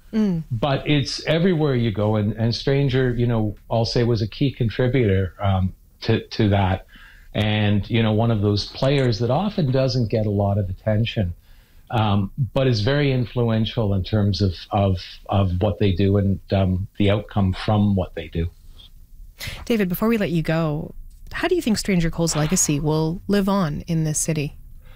But it's everywhere you go. And Stranger, I'll say was a key contributor to that. And, one of those players that often doesn't get a lot of attention, but is very influential in terms of what they do and the outcome from what they do. David, before we let you go, how do you think Stranger Cole's legacy will live on in this city?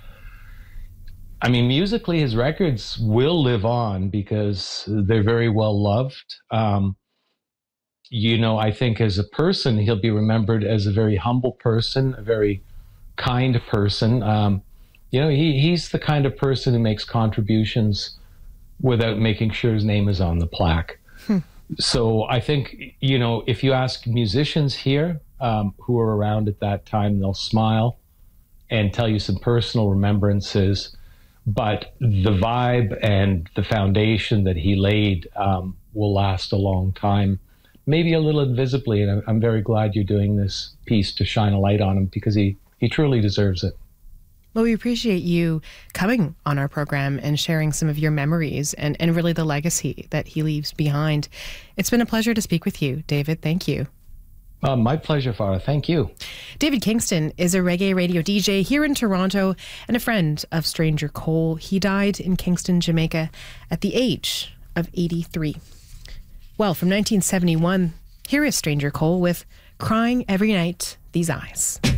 I mean, musically, his records will live on because they're very well loved. I think as a person, he'll be remembered as a very humble person, a very kind person. He's the kind of person who makes contributions without making sure his name is on the plaque. So I think, if you ask musicians here who were around at that time, they'll smile and tell you some personal remembrances. But the vibe and the foundation that he laid will last a long time, maybe a little invisibly. And I'm very glad you're doing this piece to shine a light on him because he truly deserves it. Well, we appreciate you coming on our program and sharing some of your memories and really the legacy that he leaves behind. It's been a pleasure to speak with you, David. Thank you. My pleasure, Farah. Thank you. David Kingston is a reggae radio DJ here in Toronto and a friend of Stranger Cole. He died in Kingston, Jamaica at the age of 83. Well, from 1971, here is Stranger Cole with Crying Every Night, These Eyes.